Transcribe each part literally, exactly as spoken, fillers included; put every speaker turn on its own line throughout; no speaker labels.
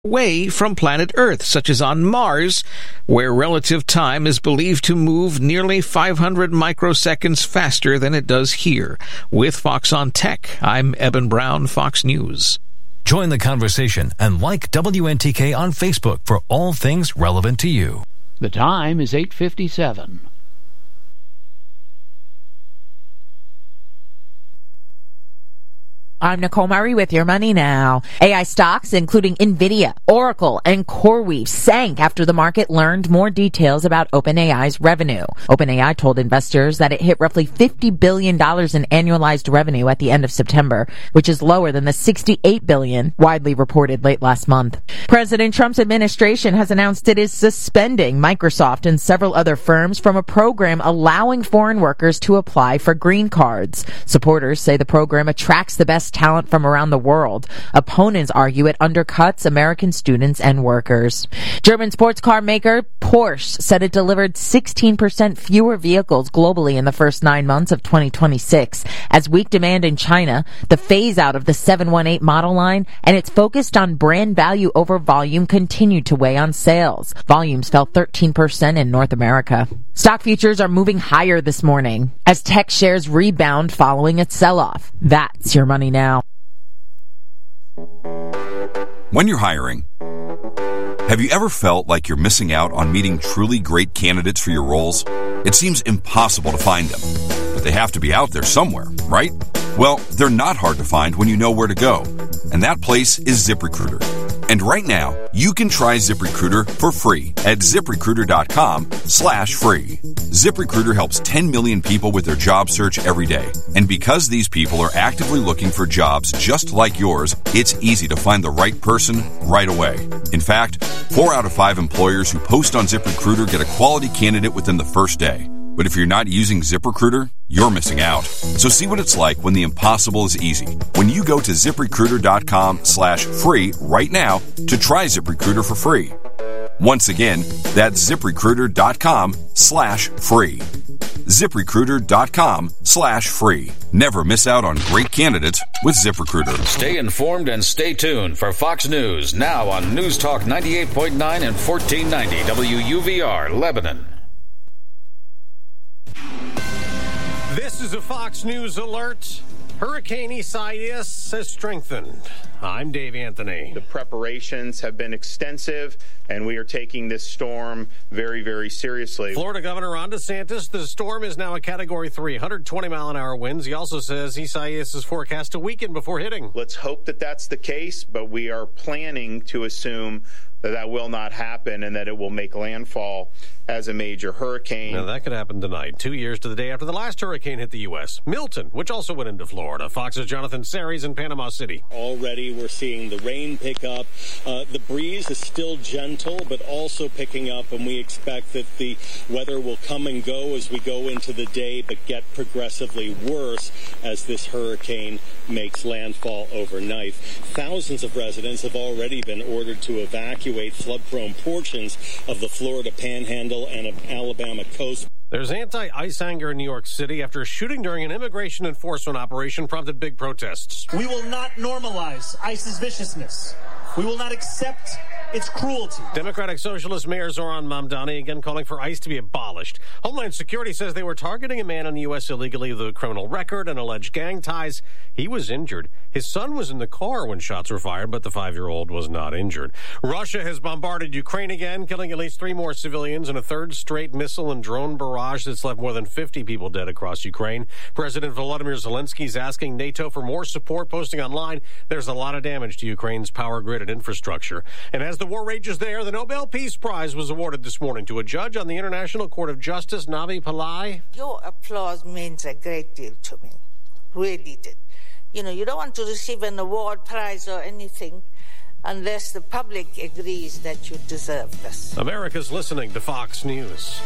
away from planet Earth, such as on Mars, where relative time is believed to move nearly five hundred microseconds faster than it does here. With Fox on Tech, I'm Eben Brown, Fox News.
Join the conversation and like W N T K on Facebook for all things relevant to you.
The time is eight fifty-seven.
I'm Nicole Murray with Your Money Now. A I stocks, including NVIDIA, Oracle, and CoreWeave, sank after the market learned more details about OpenAI's revenue. OpenAI told investors that it hit roughly fifty billion dollars in annualized revenue at the end of September, which is lower than the sixty-eight billion dollars widely reported late last month. President Trump's administration has announced it is suspending Microsoft and several other firms from a program allowing foreign workers to apply for green cards. Supporters say the program attracts the best talent from around the world. Opponents argue it undercuts American students and workers. German sports car maker Porsche said it delivered sixteen percent fewer vehicles globally in the first nine months of twenty twenty-six, as weak demand in China, the phase-out of the seven one eight model line, and its focused on brand value over volume continued to weigh on sales. Volumes fell thirteen percent in North America. Stock futures are moving higher this morning as tech shares rebound following its sell-off. That's Your Money Now.
When you're hiring, have you ever felt like you're missing out on meeting truly great candidates for your roles? It seems impossible to find them, but they have to be out there somewhere, right? Well, they're not hard to find when you know where to go, and that place is ZipRecruiter. And right now, you can try ZipRecruiter for free at ZipRecruiter.com slash free. ZipRecruiter helps ten million people with their job search every day. And because these people are actively looking for jobs just like yours, it's easy to find the right person right away. In fact, four out of five employers who post on ZipRecruiter get a quality candidate within the first day. But if you're not using ZipRecruiter, you're missing out. So see what it's like when the impossible is easy. When you go to ZipRecruiter.com slash free right now to try ZipRecruiter for free. Once again, that's ZipRecruiter.com slash free. ZipRecruiter.com slash free. Never miss out on great candidates with ZipRecruiter.
Stay informed and stay tuned for Fox News, now on News Talk ninety-eight point nine and fourteen ninety W U V R, Lebanon.
This is a Fox News alert. Hurricane Isaias has strengthened. I'm Dave Anthony.
The preparations have been extensive, and we are taking this storm very, very seriously.
Florida Governor Ron DeSantis, the storm is now a Category three, one hundred twenty mile an hour winds. He also says Isaias is forecast to weaken before hitting.
Let's hope that that's the case, but we are planning to assume that that will not happen and that it will make landfall as a major hurricane.
Now, that could happen tonight, two years to the day after the last hurricane hit the U S. Milton, which also went into Florida. Fox's Jonathan Series in Panama City.
Already we're seeing the rain pick up. Uh, the breeze is still gentle, but also picking up, and we expect that the weather will come and go as we go into the day, but get progressively worse as this hurricane makes landfall overnight. Thousands of residents have already been ordered to evacuate flood-prone portions of the Florida Panhandle and of Alabama coast.
There's anti-ICE anger in New York City after a shooting during an immigration enforcement operation prompted big protests.
We will not normalize ICE's viciousness. We will not accept its cruelty.
Democratic Socialist Mayor Zoran Mamdani again calling for ICE to be abolished. Homeland Security says they were targeting a man in the U S illegally with a criminal record and alleged gang ties. He was injured. His son was in the car when shots were fired, but the five-year-old was not injured. Russia has bombarded Ukraine again, killing at least three more civilians in a third straight missile and drone barrage that's left more than fifty people dead across Ukraine. President Volodymyr Zelensky is asking NATO for more support, posting online, there's a lot of damage to Ukraine's power grid and infrastructure. And as the war rages there, the Nobel Peace Prize was awarded this morning to a judge on the International Court of Justice, Navi Pillai.
Your applause means a great deal to me. Really did. You know, you don't want to receive an award, prize, or anything unless the public agrees that you deserve this.
America's listening to Fox News.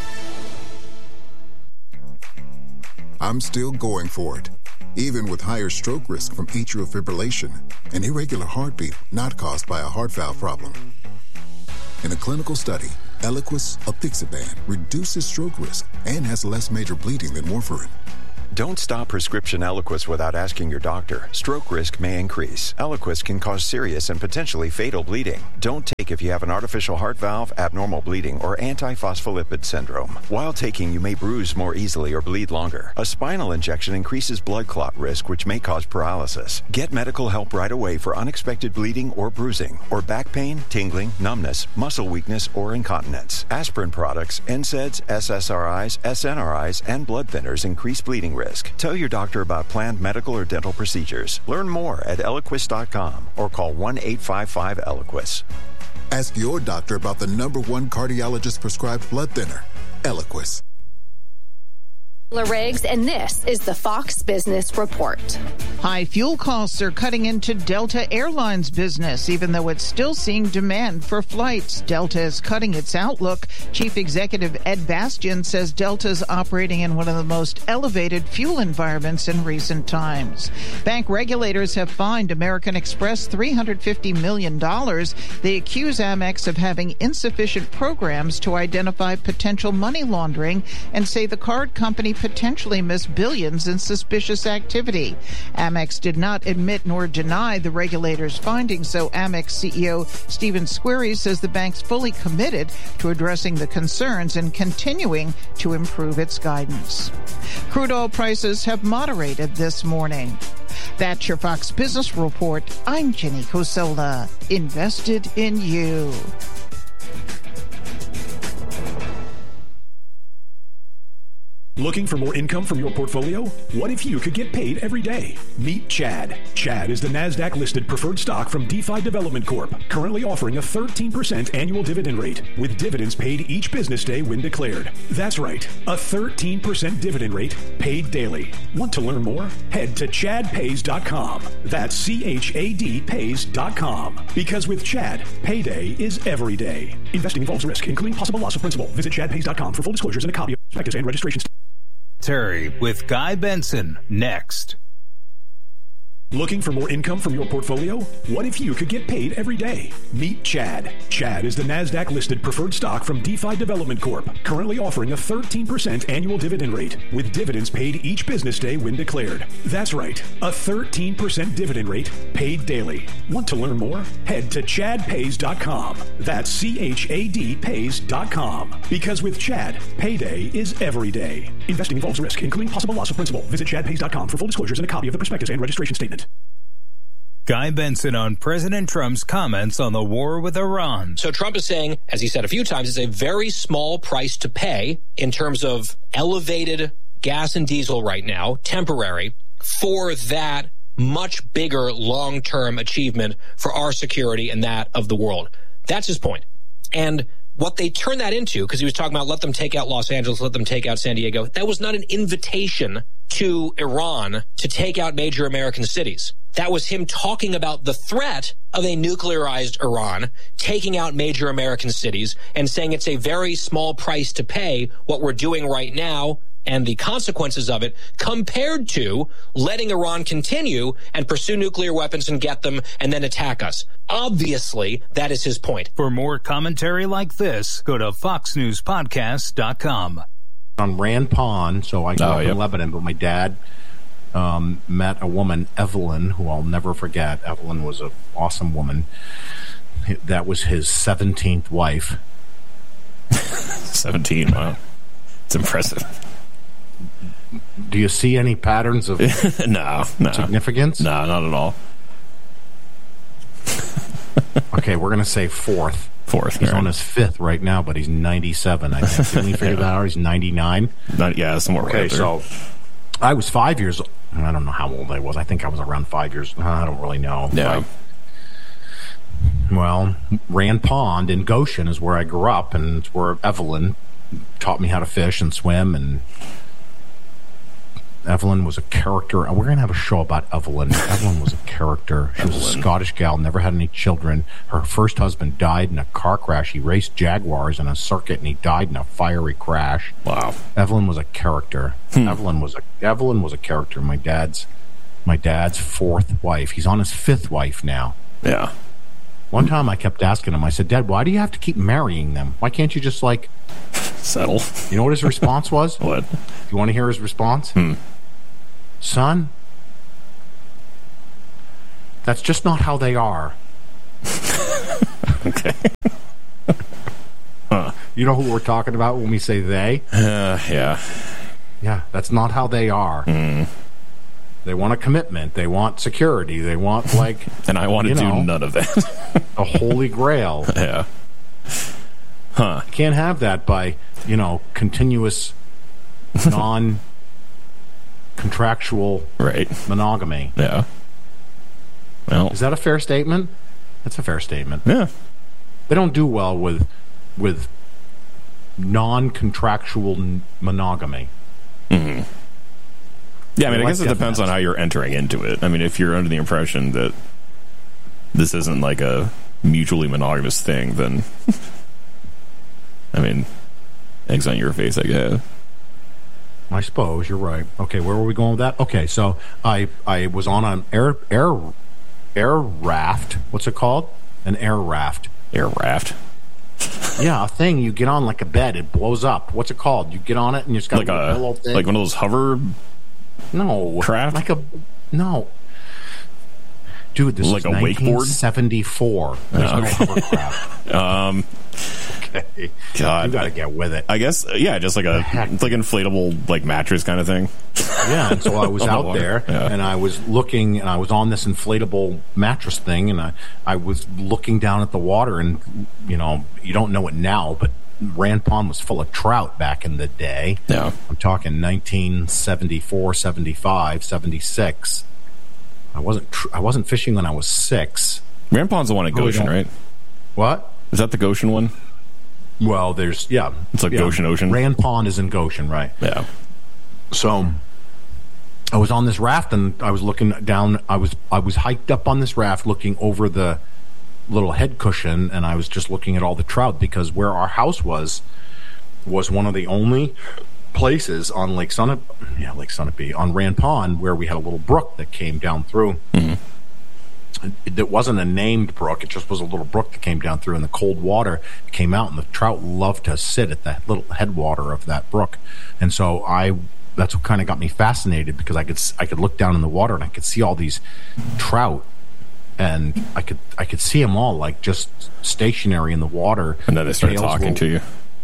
I'm still going for it, even with higher stroke risk from atrial fibrillation, an irregular heartbeat not caused by a heart valve problem. In a clinical study, Eliquis apixaban reduces stroke risk and has less major bleeding than warfarin.
Don't stop prescription Eliquis without asking your doctor. Stroke risk may increase. Eliquis can cause serious and potentially fatal bleeding. Don't take if you have an artificial heart valve, abnormal bleeding, or antiphospholipid syndrome. While taking, you may bruise more easily or bleed longer. A spinal injection increases blood clot risk, which may cause paralysis. Get medical help right away for unexpected bleeding or bruising, or back pain, tingling, numbness, muscle weakness, or incontinence. Aspirin products, N SAIDs, S S R Is, S N R Is, and blood thinners increase bleeding risk. Tell your doctor about planned medical or dental procedures. Learn more at Eliquis dot com or call one eight five five Eliquis.
Ask your doctor about the number one cardiologist prescribed blood thinner, Eliquis.
Riggs, and this is the Fox Business Report.
High fuel costs are cutting into Delta Airlines business, even though it's still seeing demand for flights. Delta is cutting its outlook. Chief Executive Ed Bastian says Delta's operating in one of the most elevated fuel environments in recent times. Bank regulators have fined American Express three hundred fifty million dollars. They accuse Amex of having insufficient programs to identify potential money laundering and say the card company potentially missed billions in suspicious activity. Amex did not admit nor deny the regulators' findings, so Amex C E O Stephen Squeri says the bank's fully committed to addressing the concerns and continuing to improve its guidance. Crude oil prices have moderated this morning. That's your Fox Business Report. I'm Jenny Cosola. Invested in you.
Looking for more income from your portfolio? What if you could get paid every day? Meet Chad. Chad is the NASDAQ-listed preferred stock from DeFi Development Corp, currently offering a thirteen percent annual dividend rate, with dividends paid each business day when declared. That's right, a thirteen percent dividend rate paid daily. Want to learn more? Head to chad pays dot com. That's C H A D pays dot com. Because with Chad, payday is every day. Investing involves risk, including possible loss of principal. Visit chad pays dot com for full disclosures and a copy of prospectus and registration statement.
Terry with Guy Benson next.
Looking for more income from your portfolio? What if you could get paid every day? Meet Chad. Chad is the NASDAQ-listed preferred stock from DeFi Development Corp, currently offering a thirteen percent annual dividend rate, with dividends paid each business day when declared. That's right, a thirteen percent dividend rate paid daily. Want to learn more? Head to chad pays dot com. That's C H A D pays dot com. Because with Chad, payday is every day. Investing involves risk, including possible loss of principal. Visit chad pays dot com for full disclosures and a copy of the prospectus and registration statement.
Guy Benson on President Trump's comments on the war with Iran.
So Trump is saying, as he said a few times, it's a very small price to pay in terms of elevated gas and diesel right now, temporary, for that much bigger long-term achievement for our security and that of the world. That's his point. And what they turned that into, because he was talking about let them take out Los Angeles, let them take out San Diego, that was not an invitation to Iran to take out major American cities. That was him talking about the threat of a nuclearized Iran taking out major American cities and saying it's a very small price to pay what we're doing right now and the consequences of it compared to letting Iran continue and pursue nuclear weapons and get them and then attack us. Obviously, that is his point.
For more commentary like this, go to fox news podcast dot com.
On Rand Pond, so I grew
oh,
up
yep.
in Lebanon, but my dad um, met a woman, Evelyn, who I'll never forget. Evelyn was an awesome woman. That was his seventeenth wife.
seventeen, wow. It's impressive.
Do you see any patterns of
no, no.
significance?
No, not at all.
Okay, we're going to say fourth.
Fourth.
He's
right.
on his fifth right now, but he's ninety-seven, I think. Didn't we figure
yeah.
that out? He's ninety-nine?
Not, yeah, somewhere
okay,
right there.
So I was five years old. I don't know how old I was. I think I was around five years. I don't really know.
Yeah.
Like, well, Rand Pond in Goshen is where I grew up, and it's where Evelyn taught me how to fish and swim, and Evelyn was a character. We're going to have a show about Evelyn. Evelyn was a character. She was a Scottish gal, never had any children. Her first husband died in a car crash. He raced Jaguars in a circuit, and he died in a fiery crash.
Wow.
Evelyn was a character. Hmm. Evelyn was a Evelyn was a character. My dad's my dad's fourth wife. He's on his fifth wife now.
Yeah.
One time I kept asking him, I said, Dad, why do you have to keep marrying them? Why can't you just, like...
settle?
You know what his response was?
What?
You want to hear his response?
Hmm.
son, that's just not how they are.
Okay. Huh.
You know who we're talking about when we say they?
Uh, yeah.
Yeah, that's not how they are.
Mm.
They want a commitment. They want security. They want, like...
and I want to do
know,
none of that.
a holy grail.
Yeah. Huh.
You can't have that by, you know, continuous, non-contractual
right.
monogamy.
Yeah. Well,
is that a fair statement? That's a fair statement.
Yeah.
They don't do well with with non-contractual n- monogamy.
Mm-hmm. Yeah, I mean, I
like
guess it depends on how you're entering into it. I mean, if you're under the impression that this isn't like a mutually monogamous thing, then, I mean, eggs on your face, I guess.
I suppose you're right. Okay, where were we going with that? Okay, so I I was on an air air air raft. What's it called? An air raft.
Air raft.
Yeah, a thing you get on like a bed. It blows up. What's it called? You get on it and you just got
like
a
a
little thing.
like one of those hover.
No
craft.
Like a no. Dude, this
like
is
a
nineteen seventy-four.
wakeboard.
There's
Oh,
no
okay.
hovercraft.
um,
okay.
God,
you got to get with it.
I guess, yeah, just like a it's like inflatable like mattress kind of thing.
Yeah, and so I was
On the
out
water.
there,
Yeah.
and I was looking, and I was on this inflatable mattress thing, and I, I was looking down at the water, and, you know, you don't know it now, but Rand Pond was full of trout back in the day.
Yeah.
I'm talking nineteen seventy-four, seventy-five, seventy-six. I wasn't tr- I wasn't fishing when I was six.
Rand Pond's the one at
Really
Goshen,
don't-
right?
What?
Is that the Goshen one?
Well, there's, yeah.
It's like
yeah.
Goshen Ocean.
Rand Pond is in Goshen, right.
Yeah.
So I was on this raft, and I was looking down. I was I was hiked up on this raft, looking over the little head cushion, and I was just looking at all the trout, because where our house was was one of the only places on Lake Sunapee, yeah, Lake Sunapee, on Rand Pond, where we had a little brook that came down through.
Mm-hmm.
It, it wasn't a named brook; it just was a little brook that came down through, and the cold water came out, and the trout loved to sit at the little headwater of that brook, and so I. That's what kind of got me fascinated, because I could I could look down in the water and I could see all these trout, and I could I could see them all like just stationary in the water.
And then they started
Tails
talking
will-
to you.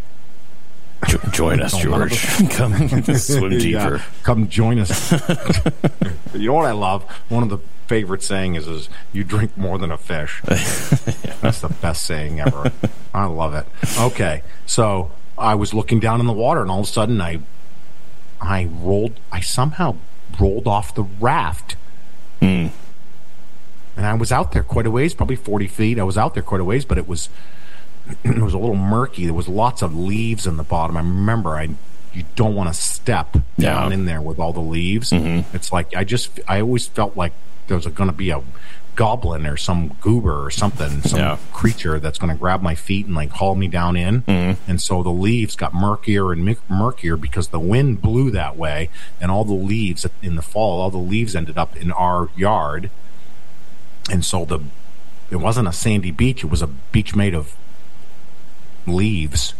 Jo- join us,
No, none of
George.
them-
Come swim deeper.
Yeah, come join us. You know what I love? One of the favorite sayings is, "You drink more than a fish." That's the best saying ever. I love it. Okay, so I was looking down in the water, and all of a sudden I. I rolled, I somehow rolled off the raft.
Mm.
And I was out there quite a ways, probably forty feet. I was out there quite a ways, but it was it was a little murky. There was lots of leaves in the bottom. I remember I you don't want to step
Yeah.
down in there with all the leaves.
Mm-hmm.
It's like I just I always felt like there was going to be a goblin or some goober or something, some
Yeah.
creature that's going to grab my feet and like haul me down in.
Mm-hmm.
And so the leaves got murkier and mur- murkier because the wind blew that way, and all the leaves in the fall, all the leaves ended up in our yard. And so the it wasn't a sandy beach; it was a beach made of leaves.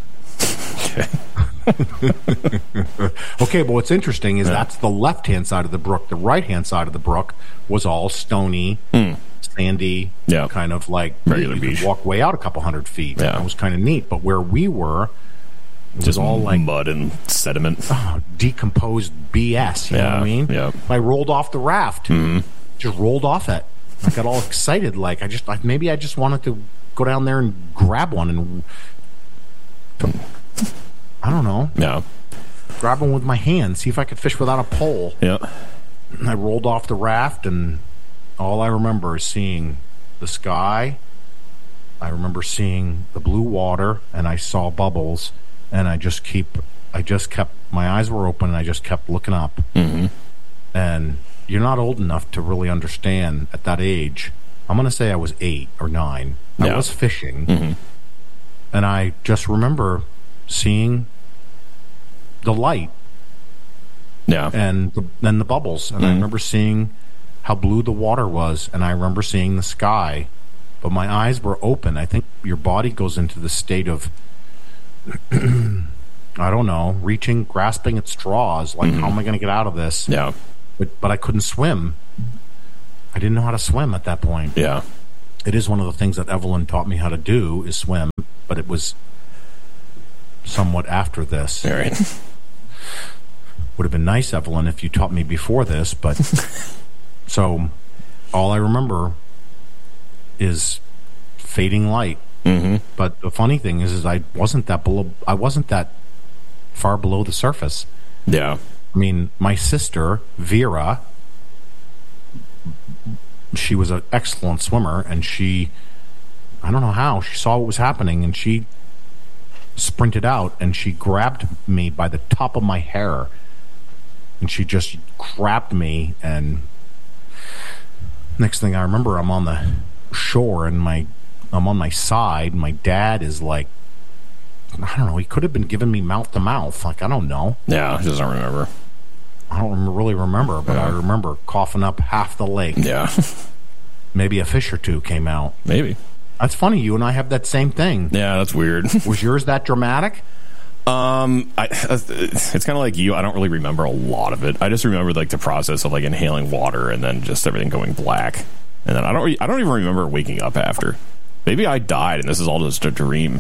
Okay, but what's interesting is
Yeah.
that's the left-hand side of the brook. The right-hand side of the brook was all stony,
Mm.
sandy,
Yeah.
kind of like
Regular
you could
beach.
walk way out a couple hundred feet.
Yeah.
It was kind of neat. But where we were, it was
Just
all like
mud and sediment.
oh, decomposed B S. You know
Yeah,
what I mean?
yeah.
I rolled off the raft.
Mm-hmm.
Just rolled off it. I got all excited. Like I just, like, maybe I just wanted to go down there and grab one and. I don't know.
Yeah.
Grab one with my hand, see if I could fish without a pole.
Yeah.
And I rolled off the raft, and all I remember is seeing the sky. I remember seeing the blue water, and I saw bubbles, and I just keep, I just kept, my eyes were open, and I just kept looking up.
Mm-hmm.
And you're not old enough to really understand at that age. I'm going to say I was eight or nine. I
Yeah.
was fishing,
Mm-hmm.
and I just remember seeing the light.
Yeah.
And the, and the bubbles. And I
Mhm.
remember seeing how blue the water was, and I remember seeing the sky. But my eyes were open. I think your body goes into the state of, I don't know, reaching, grasping at straws. Like,
Mhm.
how am I going to get out of this?
Yeah.
but but I couldn't swim. I didn't know how to swim at that point.
Yeah.
It is one of the things that Evelyn taught me how to do is swim, but it was somewhat after this.
All right.
Would have been nice, Evelyn, if you taught me before this, but so all I remember is fading light.
Mm-hmm.
But the funny thing is, is I wasn't that below. I wasn't that far below the surface.
Yeah.
I mean, my sister Vera, she was an excellent swimmer, and she, I don't know how, she saw what was happening, and she sprinted out, and she grabbed me by the top of my hair, and she just grabbed me, and next thing I remember, I'm on the shore, and my I'm on my side. My dad is like, I don't know, he could have been giving me mouth to mouth. Like, I don't know.
Yeah, he doesn't remember.
I don't rem- really remember, but
yeah.
I remember coughing up half the lake.
Yeah. Maybe
a fish or two came out.
Maybe.
That's funny. You and I have that same thing.
Yeah, that's weird.
Was yours that dramatic?
Um, I, it's kind of like you. I don't really remember a lot of it. I just remember like the process of like inhaling water and then just everything going black. And then I don't. Re- I don't even remember waking up after. Maybe I died and this is all just a dream.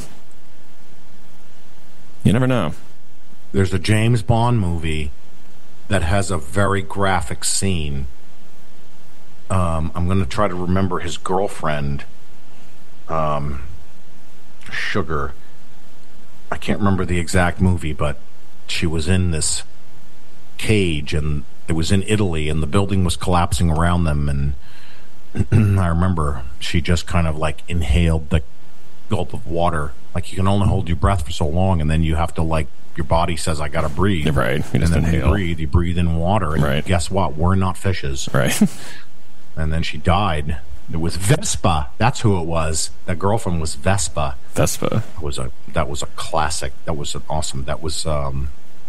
You never know.
There's a James Bond movie that has a very graphic scene. Um, I'm going to try to remember his girlfriend, um, Sugar. I can't remember the exact movie, but she was in this cage, and it was in Italy, and the building was collapsing around them, and I remember she just kind of like inhaled the gulp of water. Like, you can only hold your breath for so long, and then you have to, like, your body says, I gotta breathe.
Right. You
and
just
then when
inhale.
you breathe, you breathe in water, and
right.
guess what? We're not fishes.
Right.
And then she died. It was Vespa. That's who it was. That girlfriend was Vespa.
Vespa.
That was a that was a classic. That was an awesome. That was um.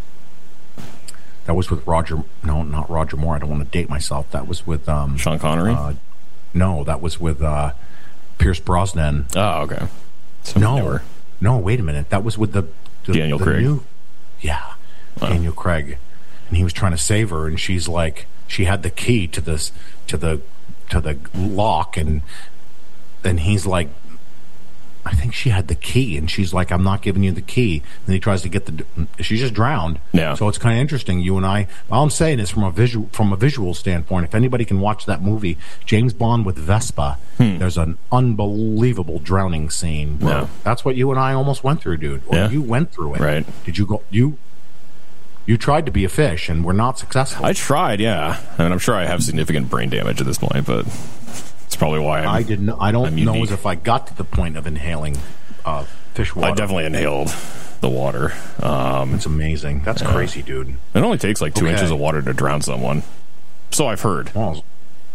That was with Roger. No, not Roger Moore. I don't want to date myself. That was with um.
Sean Connery.
Uh, no, that was with uh, Pierce Brosnan.
Oh, okay. So
no,
newer.
no. Wait a minute. That was with the, the
Daniel
the
Craig.
New, yeah,
wow.
Daniel Craig, and he was trying to save her, and she's like, she had the key to this to the to the lock, and then he's like, I think she had the key, and she's like, I'm not giving you the key. And he tries to get the, she just drowned.
Yeah.
So it's kind of interesting. You and I, all I'm saying is from a visual, from a visual standpoint, if anybody can watch that movie, James Bond with Vespa, hmm. there's an unbelievable drowning scene.
Yeah.
That's what you and I almost went through, dude. Or
yeah.
you went through it.
Right.
Did you go, you, you tried to be a fish and were not successful.
I tried, yeah. I mean, I'm sure I have significant brain damage at this point, but it's probably why I'm,
I didn't. I don't
I'm
know
unique.
as if I got to the point of inhaling uh, fish water.
I definitely inhaled the water. Um,
it's amazing. That's
yeah.
crazy, dude.
It only takes like two
okay.
inches of water to drown someone. So I've heard.
Well,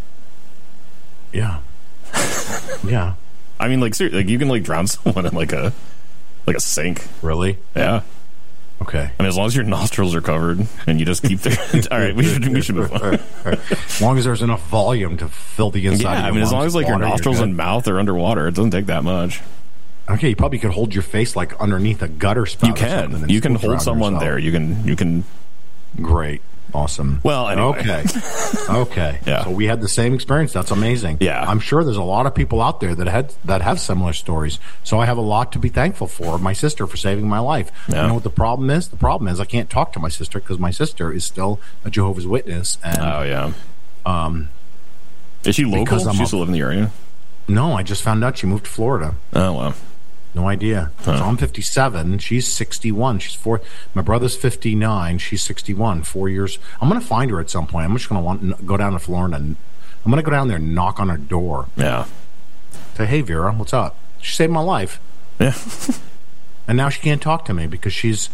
yeah, yeah.
I mean, like, seriously, like you can like drown someone in like a like a sink.
Really?
Yeah.
Okay.
I mean, as long as your nostrils are covered and you just keep there. All right, we should we should move on.
All right, all right. As long as there's enough volume to fill the inside.
Yeah,
of your
I mean, as long
lungs
as like
water,
your nostrils and mouth are underwater, it doesn't take that much.
Okay, you probably could hold your face like underneath a gutter spout.
You can. You can hold someone
yourself.
there. You can. You can.
Great. Awesome.
Well, anyway.
Okay. Okay.
Yeah.
So we had the same experience. That's amazing.
Yeah.
I'm sure there's a lot of people out there that had that have similar stories. So I have a lot to be thankful for. My sister for saving my life.
Yeah.
You know what the problem is? The problem is I can't talk to my sister because my sister is still a Jehovah's Witness. And,
oh yeah.
Um.
Is she local?
Because I'm
She used
a-
to live in the area.
No, I just found out she moved to Florida.
Oh wow.
No idea.
Huh.
So I'm fifty-seven. She's sixty-one. She's four. My brother's fifty-nine. She's sixty-one. Four years. I'm going to find her at some point. I'm just going to want go down to Florida. And I'm going to go down there and knock on her door.
Yeah.
Say, hey, Vera, what's up? She saved my life.
Yeah.
And now she can't talk to me because she's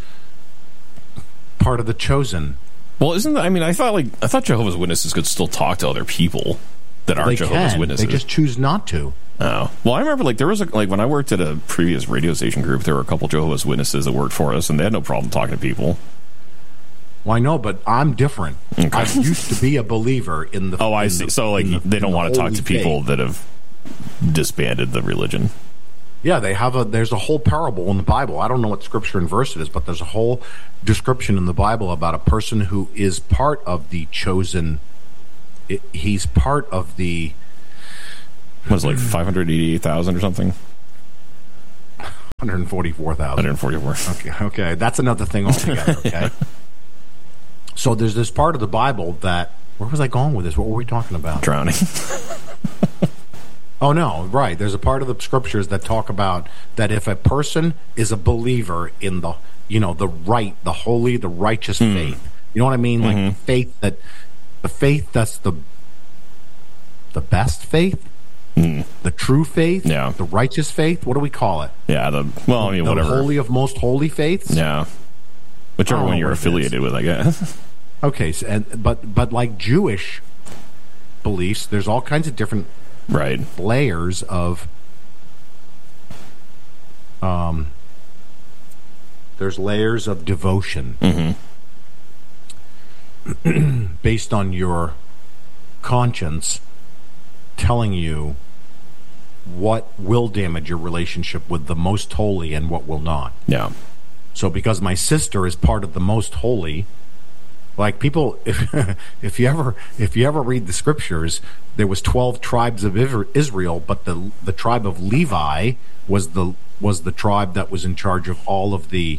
part of the chosen.
Well, isn't that? I mean, I thought like I thought Jehovah's Witnesses could still talk to other people that aren't
They
Jehovah's
can.
Witnesses.
They just choose not to.
Oh. Well, I remember, like, there was, a, like, when I worked at a previous radio station group, there were a couple Jehovah's Witnesses that worked for us, and they had no problem talking to people.
Well, I know, but I'm different.
Okay.
I used to be a believer in the...
Oh, I
in
see.
the-
So, like,
in the-
they don't
in the
want to talk
holy
to people
faith.
that have disbanded the religion.
Yeah, they have a. There's a whole parable in the Bible. I don't know what scripture and verse it is, but there's a whole description in the Bible about a person who is part of the chosen it, he's part of the.
Was it like five hundred eighty-eight thousand or something?
one hundred forty-four thousand.
one hundred forty-four.
Okay, okay, that's another thing altogether. Okay. So there's this part of the Bible that. Where was I going with this? What were we talking about?
Drowning.
Oh, no, right. There's a part of the scriptures that talk about that if a person is a believer in the, you know, the right, the holy, the righteous mm. faith. You know what I mean? Like mm-hmm. the faith that, the faith that's the, the best faith, mm. the true faith,
yeah.
the righteous faith. What do we call it?
Yeah, the, well, I mean,
the
whatever.
The holy of most holy faiths?
Yeah. Whichever one you're affiliated with, I guess.
Okay, so, and, but but like Jewish beliefs, there's all kinds of different
right
layers of um. There's layers of devotion
mm-hmm.
based on your conscience telling you what will damage your relationship with the most holy and what will not.
Yeah.
So because my sister is part of the most holy. Like people, if if you ever if you ever read the scriptures, there was twelve tribes of Israel, but the the tribe of Levi was the was the tribe that was in charge of all of the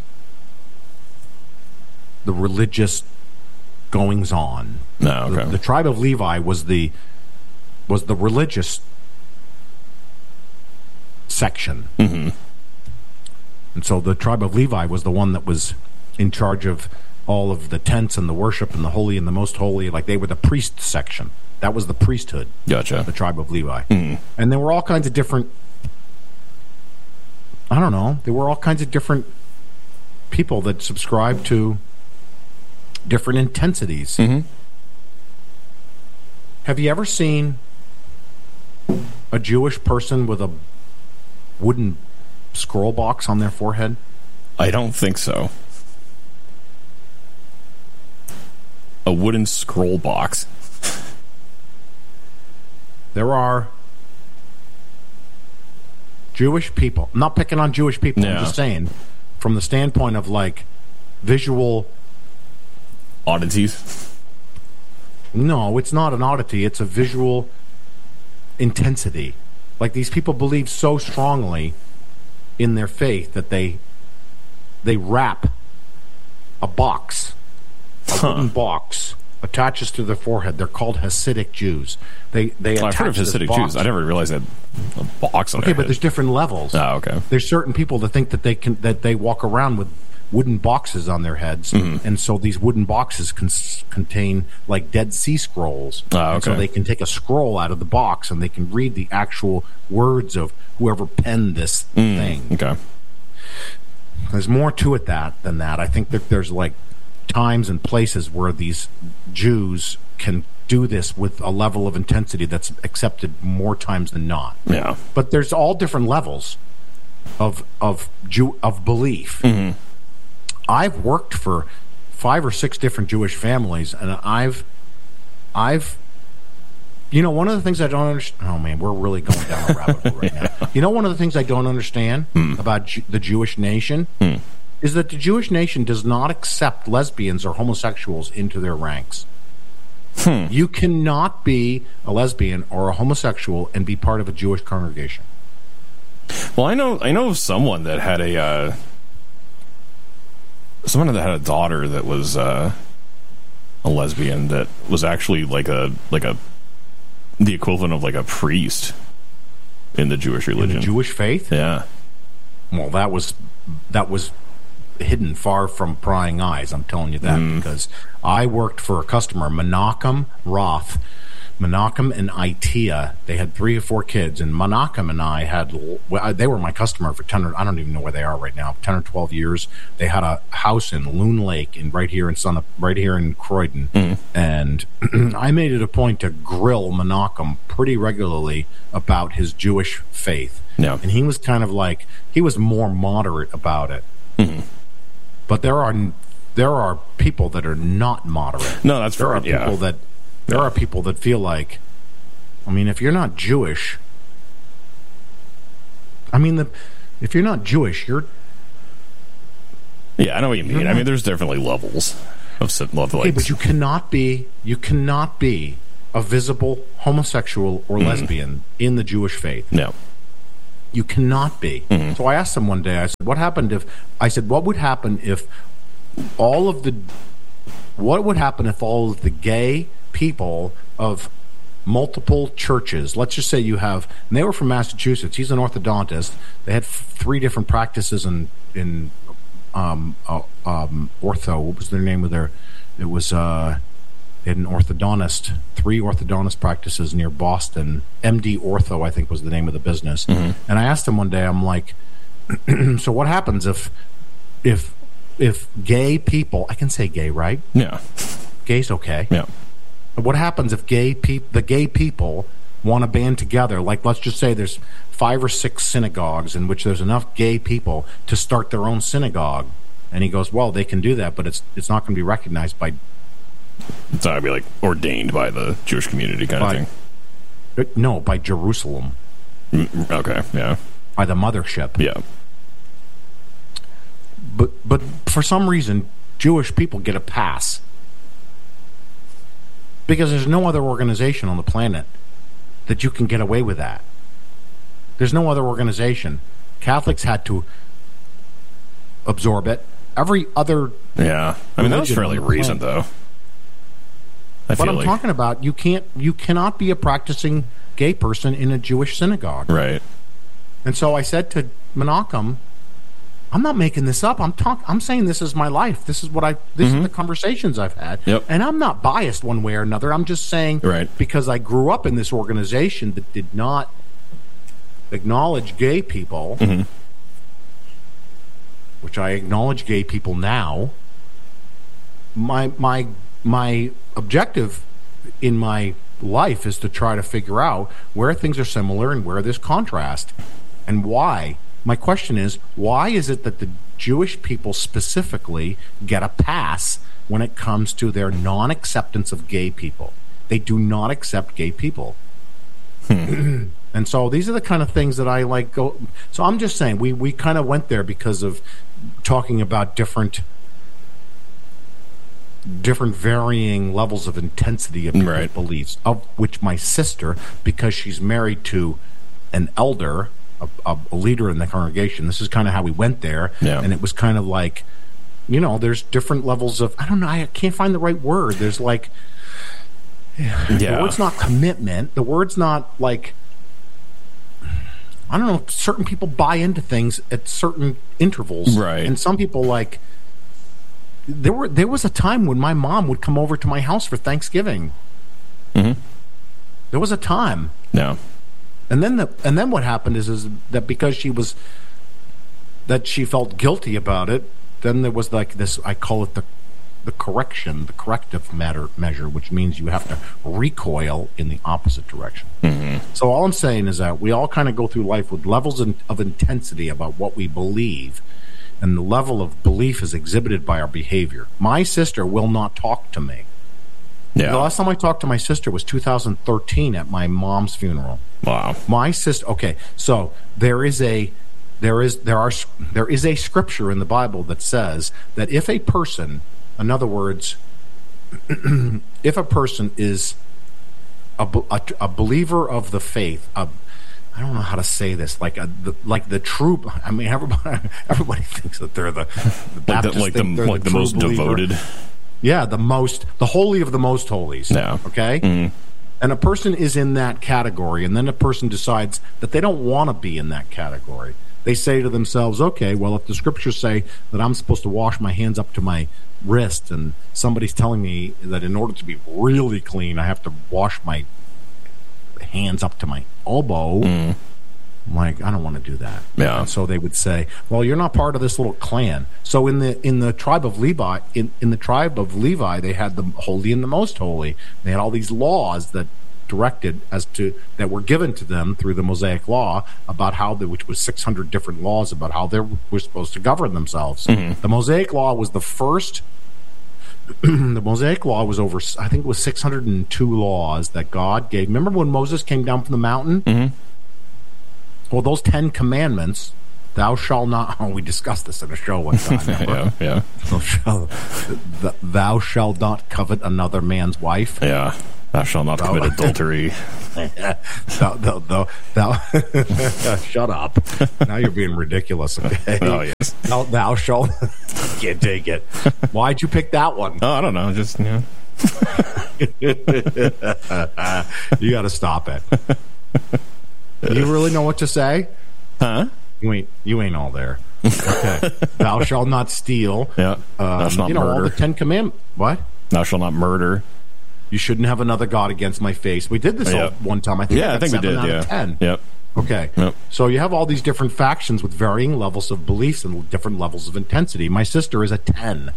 the religious goings on.
No, okay.
the, the tribe of Levi was the was the religious section,
mm-hmm.
and so the tribe of Levi was the one that was in charge of all of the tents and the worship and the holy and the most holy. Like they were the priest section. That was the priesthood.
Gotcha.
The tribe of Levi.
Mm.
And there were all kinds of different, I don't know, there were all kinds of different people that subscribed to different intensities.
Mm-hmm.
Have you ever seen a Jewish person with a wooden scroll box on their forehead?
I don't think so. A wooden scroll box.
There are Jewish people. I'm not picking on Jewish people.
Yeah.
I'm just saying, from the standpoint of like visual
oddities.
No, it's not an oddity. It's a visual intensity. Like these people believe so strongly in their faith that they they wrap a box. A
huh.
wooden box attaches to their forehead. They're called Hasidic Jews. They they
well,
attach
I've heard of Hasidic Jews. I never realized that a box on
Okay,
their
but
head.
There's different levels.
Oh, okay.
There's certain people that think that they can that they walk around with wooden boxes on their heads,
mm-hmm.
and so these wooden boxes can contain like Dead Sea Scrolls.
Oh, okay.
And so they can take a scroll out of the box and they can read the actual words of whoever penned this
mm,
thing.
Okay.
There's more to it that than that. I think that there's like times and places where these Jews can do this with a level of intensity that's accepted more times than not.
Yeah.
But there's all different levels of of Jew of belief.
Mm-hmm.
I've worked for five or six different Jewish families, and I've I've you know, one of the things I don't understand. Oh man, we're really going down a rabbit hole right
yeah.
now. You know, one of the things I don't understand
mm.
about Ju- the Jewish nation
mm.
is that the Jewish nation does not accept lesbians or homosexuals into their ranks.
Hmm.
You cannot be a lesbian or a homosexual and be part of a Jewish congregation.
Well, I know I know of someone that had a uh, someone that had a daughter that was uh, a lesbian that was actually like a like a the equivalent of like a priest in the Jewish religion,
in the Jewish faith.
Yeah.
Well, that was that was hidden far from prying eyes. I'm telling you that mm. because I worked for a customer, Menachem Roth. Menachem and Itea, they had three or four kids, and Menachem and I had, well, they were my customer for ten or, I don't even know where they are right now, ten or twelve years. They had a house in Loon Lake, in right here in Sun, right here in Croydon,
mm.
and I made it a point to grill Menachem pretty regularly about his Jewish faith.
Yeah.
And he was kind of like, he was more moderate about it.
Mm.
But there are there are people that are not moderate.
No, that's
there
right.
are people
yeah.
that there are people that feel like, I mean, if you're not Jewish, I mean, the if you're not Jewish, you're.
Yeah, I know what you mean. I mean, there's definitely levels of of like.
Okay, but you cannot be you cannot be a visible homosexual or
Mm-hmm.
lesbian in the Jewish faith.
No.
You cannot be.
Mm-hmm.
So I asked him one day, I said, what happened if, I said, what would happen if all of the, what would happen if all of the gay people of multiple churches, let's just say you have, and they were from Massachusetts, he's an orthodontist, they had f- three different practices in, in um, uh, um, ortho, what was their name of their, it was, uh, they had an orthodontist, three orthodontist practices near Boston. M D Ortho, I think, was the name of the business.
Mm-hmm.
And I asked him one day, I'm like, so what happens if, if, if gay people, I can say gay, right?
Yeah.
Gay's okay.
Yeah.
What happens if gay peop- the gay people want to band together? Like, let's just say there's five or six synagogues in which there's enough gay people to start their own synagogue. And he goes, well, they can do that, but it's it's not going to be recognized by...
It's not going to be, like, ordained by the Jewish community kind
by,
of thing.
No, by Jerusalem.
Mm, okay, yeah.
By the mothership.
Yeah.
But But for some reason, Jewish people get a pass. Because there's no other organization on the planet that you can get away with that. There's no other organization. Catholics had to absorb it. Every other...
Yeah. I mean, that was fairly recent, though. I
But
feel
I'm
like...
talking about, you can't, you cannot be a practicing gay person in a Jewish synagogue.
Right.
And so I said to Menachem, I'm not making this up. I'm talk, I'm saying this is my life. This is what I. This
Mm-hmm.
is the conversations I've had.
Yep.
And I'm not biased one way or another. I'm just saying,
right.
because I grew up in this organization that did not acknowledge gay people,
mm-hmm.
which I acknowledge gay people now. My my my objective in my life is to try to figure out where things are similar and where there's contrast, and why. My question is, why is it that the Jewish people specifically get a pass when it comes to their non-acceptance of gay people? They do not accept gay people.
Hmm.
And so these are the kind of things that I like go. So I'm just saying, we, we kind of went there because of talking about different different varying levels of intensity of people's
right.
beliefs, of which my sister, because she's married to an elder, a, a, a leader in the congregation, this is kind of how we went there.
Yeah.
And it was kind of like, you know, there's different levels of, I don't know, I can't find the right word. There's like,
yeah.
the word's not commitment. The word's not like, I don't know, certain people buy into things at certain intervals.
Right.
And some people like, there were there was a time when my mom would come over to my house for Thanksgiving.
Mm-hmm.
There was a time.
Yeah.
And then the and then what happened is is that because she was that she felt guilty about it, then there was like this, I call it the the correction, the corrective matter measure, which means you have to recoil in the opposite direction.
Mm-hmm.
So all I'm saying is that we all kind of go through life with levels of, of intensity about what we believe, and the level of belief is exhibited by our behavior. My sister will not talk to me.
Yeah.
The last time I talked to my sister was two thousand thirteen at my mom's funeral.
Wow.
My sister. Okay, so there is a there is there are there is a scripture in the Bible that says that if a person, in other words, if a person is a, a, a believer of the faith, a, I don't know how to say this, like a, the, like the true. I mean, everybody everybody thinks that they're the, the Baptists
like the, like
think
the,
they're
like the
true
most
believer.
devoted.
Yeah, the most, the holy of the most holies.
Yeah.
Okay?
Mm-hmm.
And a person is in that category, and then a person decides that they don't want to be in that category. They say to themselves, okay, well, if the scriptures say that I'm supposed to wash my hands up to my wrist, and somebody's telling me that in order to be really clean, I have to wash my hands up to my elbow,
mm.
I'm like, I don't want to do that.
Yeah.
And so they would say, well, you're not part of this little clan. So in the in the tribe of Levi, in, in the tribe of Levi, they had the holy and the most holy. They had all these laws that directed as to that were given to them through the Mosaic Law about how the, which was six hundred different laws about how they were supposed to govern themselves.
Mm-hmm.
The Mosaic Law was the first. The Mosaic Law was over, I think it was six hundred two laws that God gave. Remember when Moses came down from the mountain?
Mm-hmm.
Well, those Ten Commandments, thou shalt not, oh, we discussed this in a show one time, remember?
yeah, yeah.
Thou shalt, thou shalt not covet another man's wife.
Yeah. Thou shalt not commit adultery.
thou, thou, thou, thou shut up. Now you're being ridiculous. Okay?
Oh, yes.
Thou, thou shalt. Can't take it. Why'd you pick that one?
Oh, I don't know. Just, you know.
You got to stop it. You really know what to say?
Huh?
You ain't, you ain't all there. Okay. Thou shalt not steal.
Yeah.
Um,
Thou shalt not
you know,
murder.
all the Ten Commandments. What?
Thou shalt not murder.
You shouldn't have another God against my face. We did this
Yep.
one time. I think
Yeah, I think we
seven
did.
out
Yeah.
of ten.
Yep.
Okay.
Yep.
So you have all these different factions with varying levels of beliefs and different levels of intensity. My sister is a ten.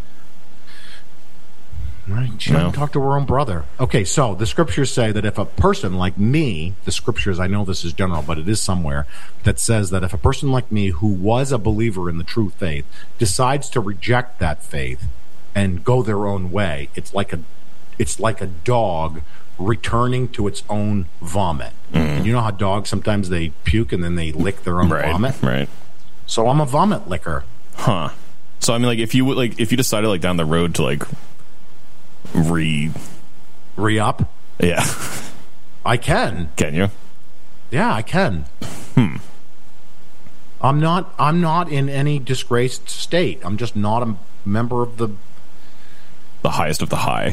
Right? She
No.
doesn't talk to her own brother. Okay, so the scriptures say that if a person like me, the scriptures, I know this is general, but it is somewhere, that says that if a person like me who was a believer in the true faith decides to reject that faith and go their own way, it's like a it's like a dog returning to its own vomit. Mm. You know how dogs sometimes they puke and then they lick their own
right,
vomit?
Right.
So I'm a vomit licker.
Huh. So I mean, like, if you would, like, if you decided, like, down the road to, like, re
re-up,
yeah,
I can.
Can you?
Yeah, I can.
Hmm.
I'm not. I'm not in any disgraced state. I'm just not a member of the
the highest of the high,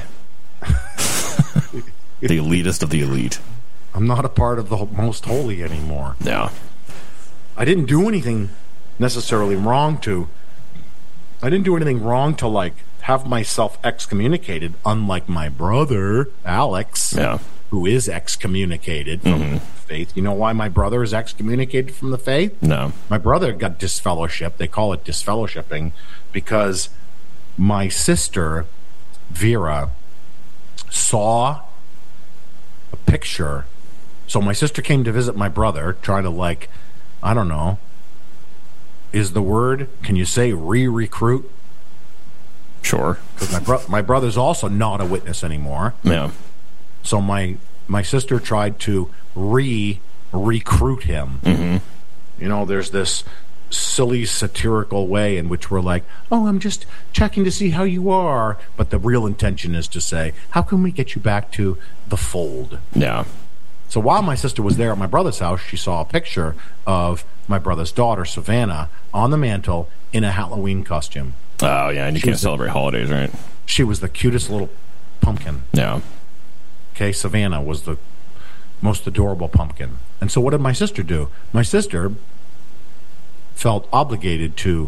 the elitist of the elite.
I'm not a part of the most holy anymore.
Yeah.
I didn't do anything necessarily wrong to. I didn't do anything wrong to, like, have myself excommunicated, unlike my brother, Alex,
yeah.
who is excommunicated from
mm-hmm.
the faith. You know why my brother is excommunicated from the faith?
No.
My brother got disfellowship. They call it disfellowshipping because my sister, Vera, saw a picture. So my sister came to visit my brother, trying to, like, I don't know, is the word, can you say re-recruit?
Sure.
Because my, bro- my brother's also not a witness anymore.
Yeah.
So my my sister tried to re-recruit him.
Mm-hmm.
You know, there's this silly satirical way in which we're like, oh, I'm just checking to see how you are. But the real intention is to say, how can we get you back to the fold?
Yeah.
So while my sister was there at my brother's house, she saw a picture of my brother's daughter, Savannah, on the mantle in a Halloween costume.
Oh, yeah, and you
She
can't
was
celebrate
the,
holidays, right?
She was the cutest little pumpkin.
Yeah.
Okay, Savannah was the most adorable pumpkin. And so what did my sister do? My sister felt obligated to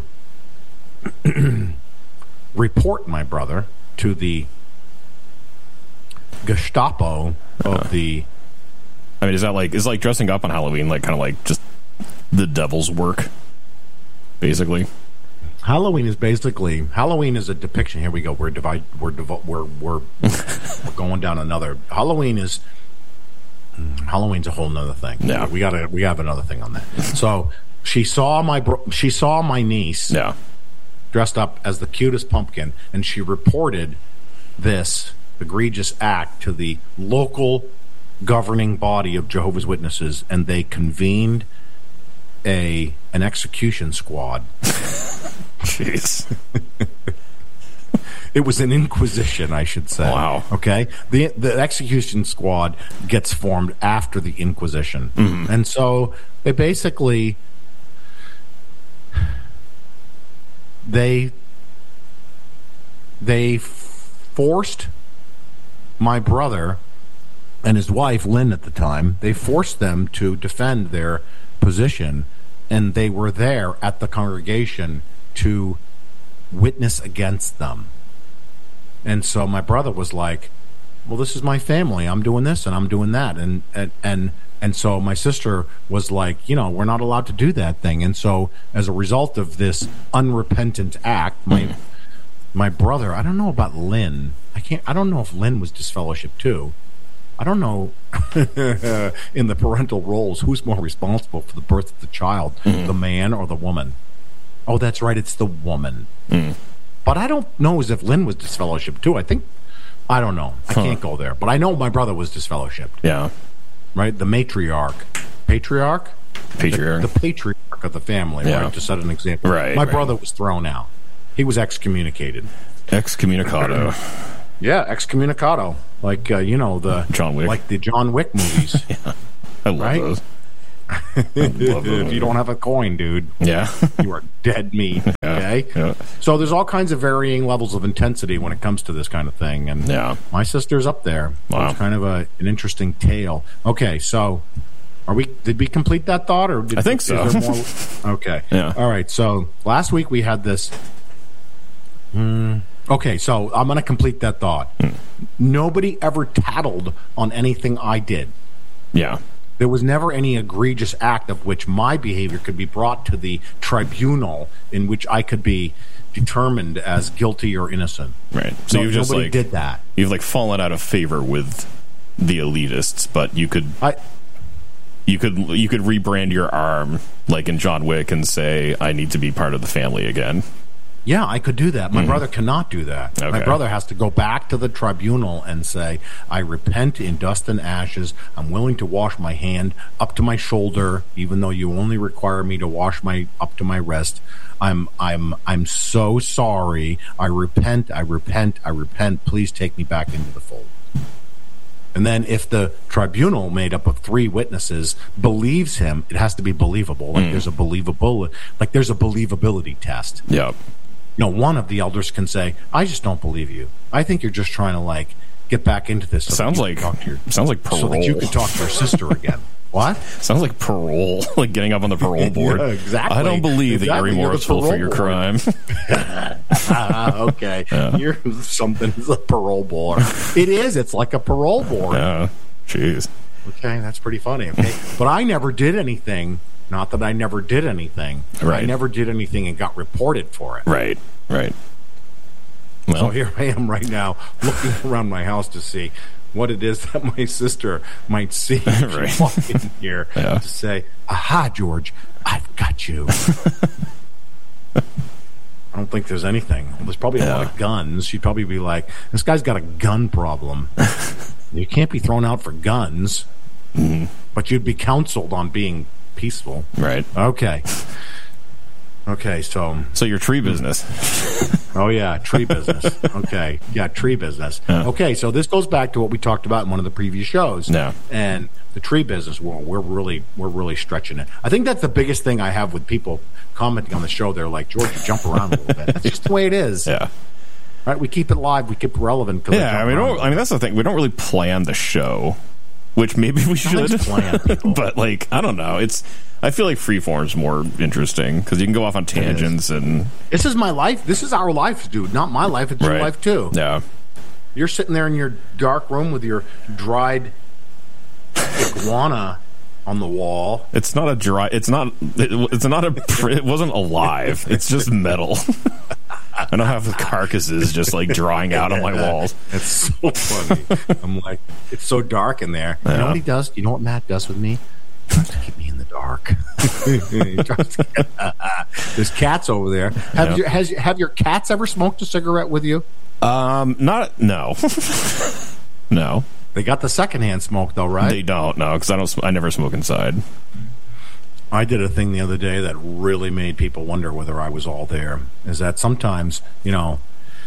report my brother to the Gestapo of
uh,
the...
I mean, is that like, is like dressing up on Halloween, like, kind of like just the devil's work, basically?
Halloween is basically Halloween is a depiction. Here we go. We're divide. We're devo- we're we're we're going down another. Halloween is Halloween's a whole nother thing.
Yeah,
we got to we have another thing on that. So she saw my bro- she saw my niece.
Yeah.
Dressed up as the cutest pumpkin, and she reported this egregious act to the local governing body of Jehovah's Witnesses, and they convened a an execution squad.
Jeez.
It was an inquisition, I should say.
Wow.
Okay? The the execution squad gets formed after the Inquisition.
Mm-hmm.
And so they basically they they forced my brother and his wife, Lynn, at the time, they forced them to defend their position, and they were there at the congregation to witness against them. And so my brother was like, well, this is my family. I'm doing this and I'm doing that. And, and, and, and so my sister was like, you know, we're not allowed to do that thing. And so as a result of this unrepentant act, my, mm. my brother, I don't know about Lynn. I can't, I don't know if Lynn was disfellowshipped too. I don't know in the parental roles who's more responsible for the birth of the child, mm. the man or the woman. Oh, that's right, it's the woman.
Mm.
But I don't know as if Lynn was disfellowshipped too. I think, I don't know. I huh. can't go there. But I know my brother was disfellowshipped.
Yeah.
Right? The matriarch. Patriarch?
Patriarch.
The, the patriarch of the family,
yeah.
right? To set an example.
Right.
My
right.
brother was thrown out. He was excommunicated.
Excommunicado.
Yeah, excommunicado, like uh, you know the
John Wick,
like the John Wick movies.
Yeah, I love
right?
those. I love those.
If you don't have a coin, dude,
yeah,
you are dead meat.
Yeah,
okay,
yeah.
So there's all kinds of varying levels of intensity when it comes to this kind of thing, and
yeah.
my sister's up there. So
Wow.
it's kind of a an interesting tale. Okay, so. Are we? Did we complete that thought, or did,
I think so.
Is there more? Okay.
Yeah.
All right. So last week we had this. Mm, okay, so I'm going to complete that thought.
Hmm.
Nobody ever tattled on anything I did.
Yeah.
There was never any egregious act of which my behavior could be brought to the tribunal in which I could be determined as guilty or innocent.
Right. So
No,
you've just
nobody
like
did that.
You've like fallen out of favor with the elitists, but you could.
I.
You could you could rebrand your arm like in John Wick and say, I need to be part of the family again.
Yeah, I could do that. My
Mhm.
brother cannot do that.
Okay.
My brother has to go back to the tribunal and say, I repent in dust and ashes. I'm willing to wash my hand up to my shoulder, even though you only require me to wash my up to my wrist. I'm I'm I'm so sorry. I repent, I repent, I repent. Please take me back into the fold. And then if the tribunal made up of three witnesses believes him, it has to be believable. Like
Mm.
there's a believable, like there's a believability test.
Yeah.
You know, one of the elders can say, "I just don't believe you. I think you're just trying to like get back into this." So
Sounds
that you
like
can talk to your,
sounds like parole.
so that you can talk to your sister again. What?
Sounds like parole, like getting up on the parole board.
Yeah, exactly.
I don't believe
Exactly.
that you're
You're the
remorseful for
parole
your
board.
crime.
Ah, okay,
Yeah.
you're something as a parole board. It is. It's like a parole board.
Yeah. Jeez.
Okay, that's pretty funny. Okay, but I never did anything. Not that I never did anything.
Right.
I never did anything and got reported for it.
Right. Right. Well,
So here I am right now looking around my house to see what it is that my sister might see if
Right.
she walked in here
Yeah.
to say, aha, George, I've got you. I don't think there's anything. There's probably a lot
Yeah.
of guns. She'd probably be like, this guy's got a gun problem. You can't be thrown out for guns,
mm-hmm.
but you'd be counseled on being peaceful.
Right.
Okay. Okay, so...
So your tree business.
Oh, yeah, tree business. Okay, yeah, tree business.
Yeah.
Okay, so this goes back to what we talked about in one of the previous shows.
Yeah.
And the tree business, well, we're really we're really stretching it. I think that's the biggest thing I have with people commenting on the show. They're like, George, you jump around a little bit. That's just the way it is.
Yeah.
Right? We keep it live. We keep it relevant. 'cause we
Yeah,
jump
I mean,
around.
don't, I mean that's the thing. We don't really plan the show, which maybe we should.
Nothing's planned, people.
But like, I don't know. It's I feel like freeform's more interesting because you can go off on tangents and
This is my life. This is our life, dude. Not my life. It's your
Right.
life, too.
yeah,
You're sitting there in your dark room with your dried iguana on the wall.
it's not a dry. It's not. It, it's not a. pr- It wasn't alive. It's just metal. I don't have the carcasses just like drying out on my walls.
It's so funny. I'm like, it's so dark in there. You know
Yeah.
what he does? You know what Matt does with me? He tries to keep me in the dark. He tries to get- There's cats over there. Have
Yeah.
your has have your cats ever smoked a cigarette with you?
Um, not no, no.
They got the secondhand smoke though, right?
They don't. No, because I don't. sm- I never smoke inside.
I did a thing the other day that really made people wonder whether I was all there. Is that sometimes, you know,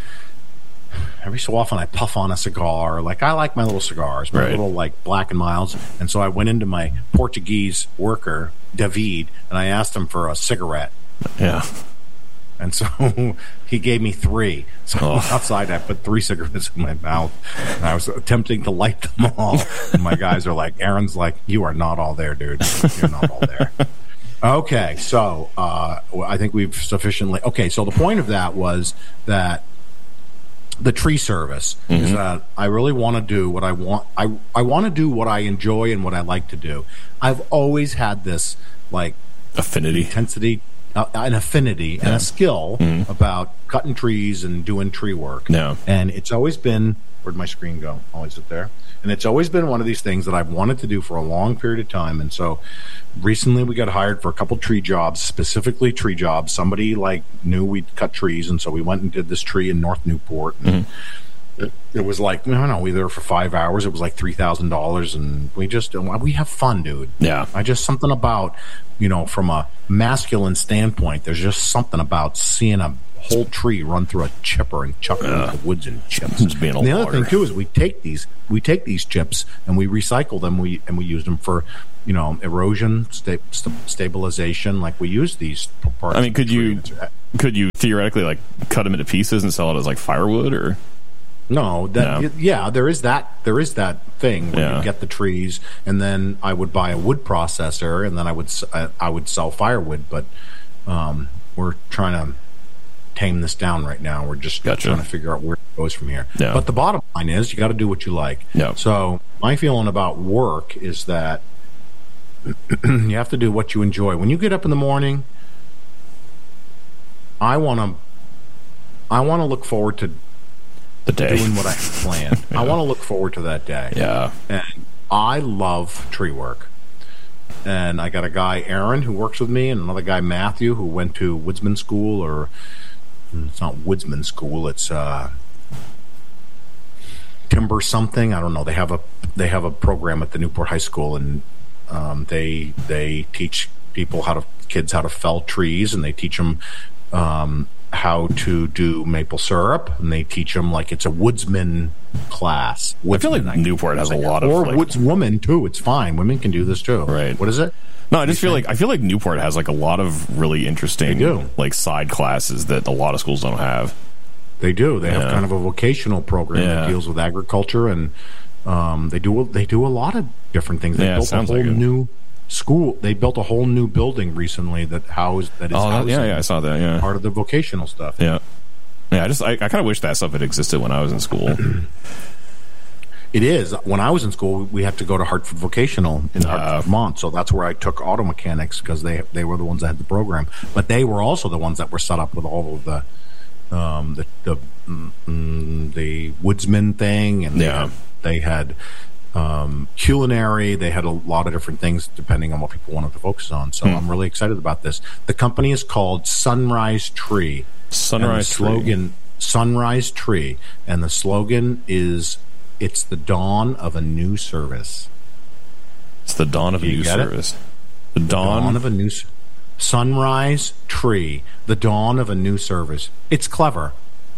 every so often I puff on a cigar. Like, I like my little cigars, my
Right.
little, like, Black and Milds. And so I went into my Portuguese worker, David, and I asked him for a cigarette.
Yeah.
And so he gave me three. So
Oh.
outside, I put three cigarettes in my mouth. And I was attempting to light them all. And my guys are like, Aaron's like, you are not all there, dude. You're not all there. Okay, so uh, I think we've sufficiently... Okay, so the point of that was that the tree service is
Mhm.
that I really want to do what I want. I, I want to do what I enjoy and what I like to do. I've always had this, like...
Affinity.
Intensity... Uh, an affinity and
Yeah.
a skill
Mhm.
about cutting trees and doing tree work.
Yeah.
And it's always been, where'd my screen go? Oh, is it there? And it's always been one of these things that I've wanted to do for a long period of time. And so recently we got hired for a couple tree jobs, specifically tree jobs. Somebody like knew we'd cut trees. And so we went and did this tree in North Newport. And it, it was like, I don't know, we were there for five hours. It was like three thousand dollars. And we just, we have fun, dude.
Yeah.
I just, something about, you know, from a masculine standpoint, there's just something about seeing a whole tree run through a chipper and chuck it
Yeah.
into the woods and chips.
Just being a
And the other
logger.
thing too is we take these we take these chips and we recycle them. We and we use them for, you know, erosion sta- st- stabilization. Like we use these parts.
I mean, could
of the tree.
you
It's-
could you theoretically like cut them into pieces and sell it as like firewood or?
No, that
No.
yeah, there is that there is that thing when
Yeah.
you get the trees, and then I would buy a wood processor, and then I would s- I, I would sell firewood. But um, we're trying to tame this down right now. We're just
Gotcha.
trying to figure out where it goes from here.
Yeah.
But the bottom line is, you got to do what you like.
Yeah.
So my feeling about work is that you have to do what you enjoy. When you get up in the morning, I want to I want to look forward to
The day.
doing what I planned.
Yeah.
I want to look forward to that day.
Yeah.
And I love tree work. And I got a guy, Aaron, who works with me, and another guy, Matthew, who went to Woodsman School, or it's not Woodsman School, it's uh, Timber something. I don't know. They have a they have a program at the Newport High School, and um, they they teach people how to kids how to fell trees, and they teach them um, how to do maple syrup, and they teach them like it's a woodsman class.
I feel like
Woodsman,
Newport has a lot of
or
like,
woodswoman too. It's fine. Women can do this too.
Right.
What is it?
No, I just feel like I feel like Newport has like a lot of really interesting like side classes that a lot of schools don't have.
They do. They have
Yeah.
kind of a vocational program
Yeah.
that deals with agriculture, and um, they do they do a lot of different things. They
Yeah,
built a
sounds
whole
like it.
new school. They built a whole new building recently that housed that is
Oh, that-
housing
yeah, yeah, I saw that. Yeah,
part of the vocational stuff.
Yeah, yeah. I just I, I kind of wish that stuff had existed when I was in school.
It is. When I was in school, we had to go to Hartford Vocational in Hartford, Vermont. So that's where I took auto mechanics because they they were the ones that had the program. But they were also the ones that were set up with all of the um, the the, mm, the woodsman thing, and they
Yeah.
had, they had um, culinary. They had a lot of different things depending on what people wanted to focus on. So
Hmm.
I'm really excited about this. The company is called Sunrise Tree.
Sunrise
and the
Tree.
slogan Sunrise Tree, and the slogan is, "It's the dawn of a new service."
It's the dawn of a
You
new
get it?
service. The dawn,
dawn of a new s- Sunrise Tree, the dawn of a new service. It's clever.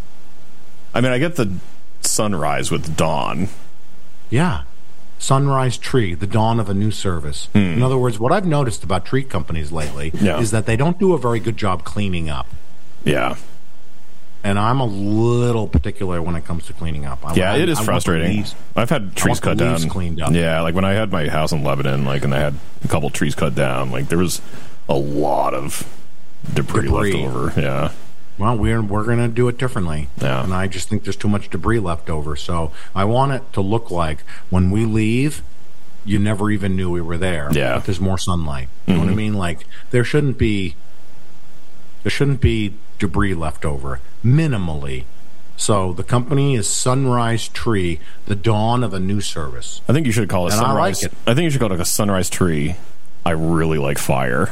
I mean, I get the sunrise with dawn.
Yeah. Sunrise Tree, the dawn of a new service.
Hmm.
In other words, what I've noticed about tree companies lately
Yeah.
is that they don't do a very good job cleaning up.
Yeah.
And I'm a little particular when it comes to cleaning up. I,
Yeah,
I-
it is
I want the
frustrating.
leaves-
I've had
I
trees
want the
cut
leaves
down.
cleaned up.
Yeah, like when I had my house in Lebanon, like, and I had a couple trees cut down, like there was a lot of debris,
Debris.
left over. Yeah.
Well, we're we're going to do it differently,
Yeah.
and I just think there's too much debris left over. So I want it to look like when we leave, you never even knew we were there.
Yeah.
But there's more sunlight. You know what I
Mhm.
mean? Like there shouldn't be there shouldn't be debris left over, minimally. So the company is Sunrise Tree, the dawn of a new service.
I think you should call it
And I
sunrise.
like it.
I think you should call it like a sunrise tree. I really like fire.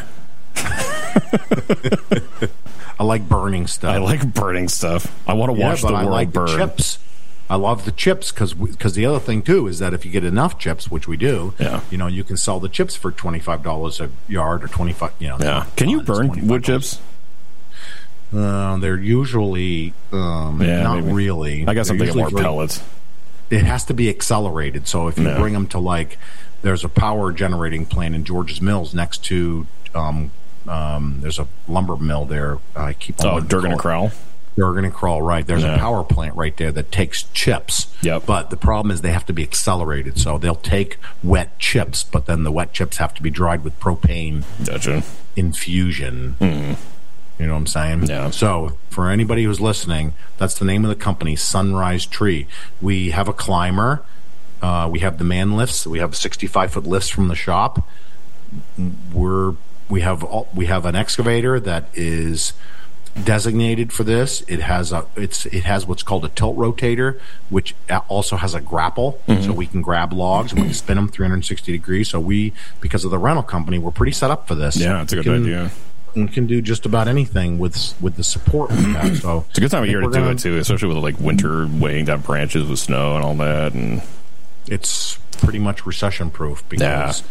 I like burning stuff.
I like burning stuff. I want to
Yeah,
watch
but
the
I
world
like
burn.
the chips. I love the chips because because the other thing too is that if you get enough chips, which we do,
Yeah.
you know, you can sell the chips for twenty five dollars a yard or twenty five. You know,
Yeah. Can you burn wood chips?
Uh, they're usually um,
Yeah,
not
maybe.
really.
I guess I'm
They're
thinking more
usually very-
pellets.
It has to be accelerated. So if you
Yeah.
bring them to like, there's a power generating plant in George's Mills next to. Um, um, there's a lumber mill there. I keep on
Oh,
wanting to
Durgan and
call it.
Crowell.
Durgan and Crowell, right. There's
Yeah.
a power plant right there that takes chips.
Yep.
But the problem is they have to be accelerated. So they'll take wet chips, but then the wet chips have to be dried with propane
Gotcha.
infusion.
Mm.
You know what I'm saying?
Yeah.
So for anybody who's listening, that's the name of the company, Sunrise Tree. We have a climber. Uh, we have the man lifts. We have sixty-five foot lifts from the shop. We're we have all, we have an excavator that is designated for this. It has a it's it has what's called a tilt rotator, which also has a grapple,
Mhm.
so we can grab logs and we can spin them three hundred sixty degrees. So we, because of the rental company, we're pretty set up for this.
Yeah, it's a
We
good
can-
idea.
We can do just about anything with with the support we have. So
It's a good time of
I
year
think
to do
we're
it too, especially with like winter weighing down branches with snow and all that. And
It's pretty much recession proof because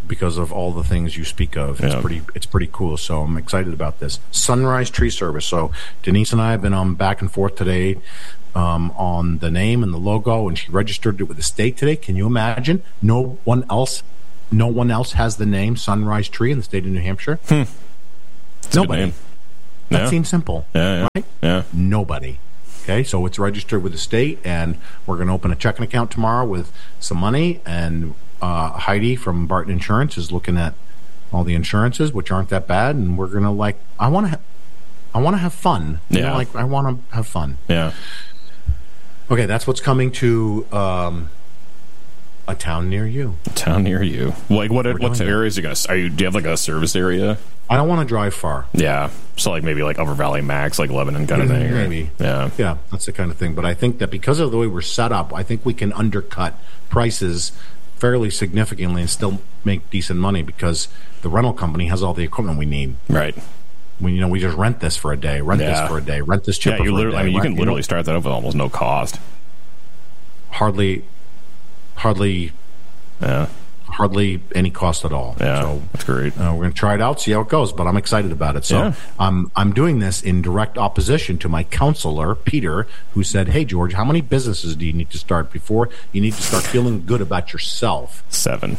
because of all the things you speak of. It's
Yeah.
pretty it's pretty cool. So I'm excited about this. Sunrise Tree Service. So Denise and I have been on back and forth today um, on the name and the logo, and she registered it with the state today. Can you imagine? No one else no one else has the name Sunrise Tree in the state of New Hampshire.
Hmm.
Nobody. That
Yeah.
seems simple.
Yeah, yeah.
Right?
Yeah.
Nobody. Okay, so it's registered with the state, and we're going to open a checking account tomorrow with some money. And uh, Heidi from Barton Insurance is looking at all the insurances, which aren't that bad. And we're going to like, I want to, ha- I want to have fun. You
Yeah.
know, like I want to have fun.
Yeah.
Okay, that's what's coming to um, a town near you.
A town near you. Like what?
We're
What
doing
areas are you gonna? Are you? Do you have like a service area?
I don't want to drive far.
Yeah. So like maybe like Upper Valley Max, like Lebanon kind of
Mm,
thing. or-
maybe.
Yeah.
Yeah, that's the kind of thing. But I think that because of the way we're set up, I think we can undercut prices fairly significantly and still make decent money because the rental company has all the equipment we need.
Right.
We, you know, we just rent this for a day, rent
Yeah.
this for a day, rent this chipper
Yeah. You
for
literally.
a day.
I mean, you
rent-
can literally
know,
start that up with almost no cost.
hardly, hardly,
Yeah.
hardly any cost at all.
Yeah.
So
That's great.
Uh, we're going to try it out, see how it goes, but I'm excited about it. So
Yeah.
um, I'm doing this in direct opposition to my counselor, Peter, who said, hey, George, how many businesses do you need to start before you need to start feeling good about yourself?
Seven.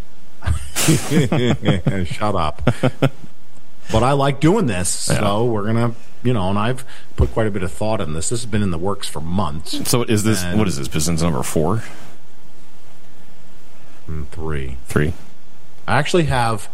Shut up. But I like doing this, so
Yeah.
we're going to, you know, and I've put quite a bit of thought in this. This has been in the works for months.
So is this?
And-
What is this? Business number four?
Mm, Three.
Three.
I actually have,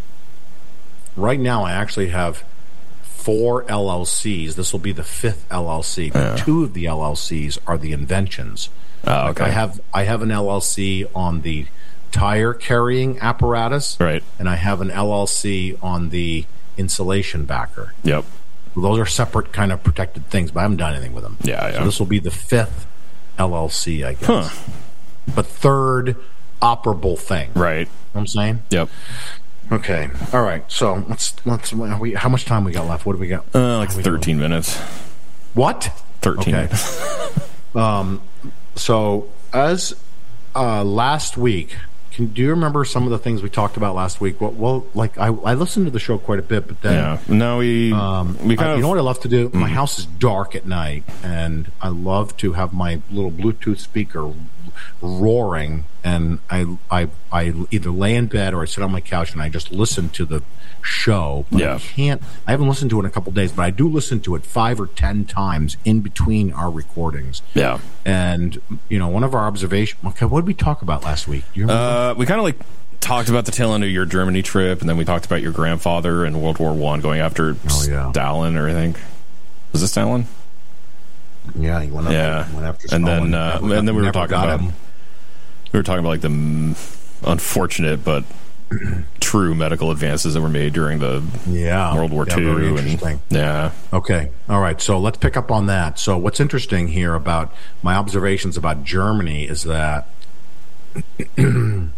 right now, I actually have four L L Cs. This will be the fifth L L C. But
Yeah.
two of the L L Cs are the inventions.
Oh,
Like,
okay.
I have I have an L L C on the tire carrying apparatus,
Right.
and I have an L L C on the insulation backer.
Yep.
Those are separate kind of protected things, but I haven't done anything with them.
Yeah, yeah.
So this will be the fifth L L C, I guess.
Huh.
But third operable thing.
Right.
You know what I'm saying?
Yep.
Okay. All right. So let's let's. We, how much time we got left? What do we got?
Uh, like thirteen minutes.
What?
Thirteen.
Okay.
minutes.
Um. So as uh, last week, can do you remember some of the things we talked about last week? Well, well like I, I listened to the show quite a bit, but then
Yeah. No, we
um,
we kind
I-
of.
you know what I love to do? My house is dark at night, and I love to have my little Bluetooth speaker roaring, and I I I either lay in bed or I sit on my couch and I just listen to the show. But
Yeah.
I can't. I haven't listened to it in a couple days, but I do listen to it five or ten times in between our recordings.
Yeah.
And you know, one of our observations. Okay, what did we talk about last week? Do you remember?
Uh, we kind of like talked about the tail end of your Germany trip, and then we talked about your grandfather in World War One going after
Oh, yeah.
Stalin, or I think was it Stalin?
yeah, he went up,
Yeah.
went after
And
Stalin.
then uh,
Never-
and then we were
never
talking
got
about
him.
we were talking about like the mm, unfortunate but true medical advances that were made during the
Yeah,
World War
yeah,
Two.
very
and
interesting.
yeah,
Okay. All right. So let's pick up on that. So what's interesting here about my observations about Germany is that it's kind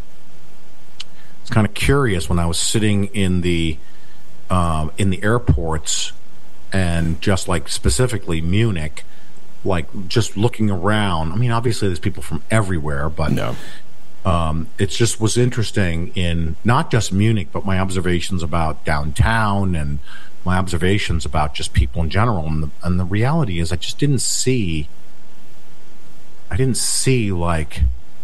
of curious when I was sitting in the um, in the airports and just like specifically Munich, like just looking around. I mean, obviously there's people from everywhere, but
no.
um, it just was interesting in not just Munich, but my observations about downtown and my observations about just people in general. And the, and the reality is I just didn't see, I didn't see like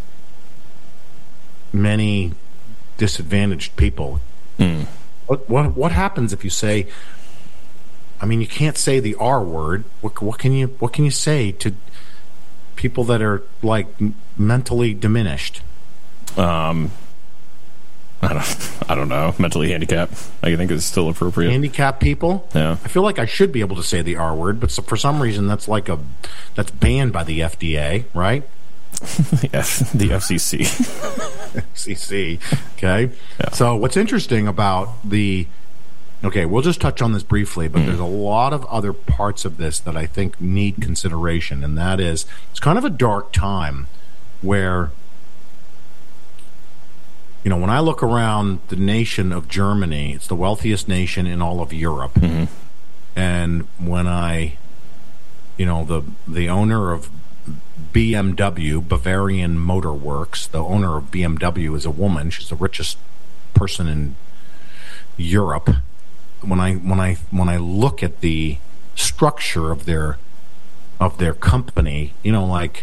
many disadvantaged people.
Mm.
What, what, what happens if you say, I mean, you can't say the R word. What, what can you, what can you say to people that are like m- mentally diminished?
Um, I don't, I don't know. Mentally handicapped, I think is still appropriate.
Handicapped people.
Yeah.
I feel like I should be able to say the R word, but so for some reason that's like a that's banned by the F D A, right?
F, the F C C.
F C C. Okay.
Yeah.
So what's interesting about the okay, we'll just touch on this briefly, but mm. there's a lot of other parts of this that I think need consideration, and that is it's kind of a dark time where you know, when I look around the nation of Germany, it's the wealthiest nation in all of Europe.
Mm-hmm.
And when I, you know, the the owner of B M W, Bavarian Motor Works, the owner of B M W is a woman. She's the richest person in Europe. When I when I when I look at the structure of their of their company, you know, like